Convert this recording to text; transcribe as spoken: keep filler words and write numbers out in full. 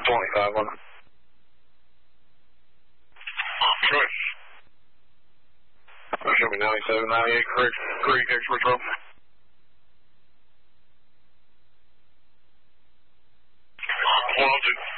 twenty-five on it. Troy. That should be ninety-seven, ninety-eight, correct. Creek, expert row. One oh two.